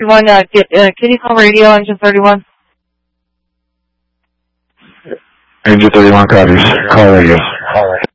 31, can you call radio, engine 31? Engine 31 copies. Call radio.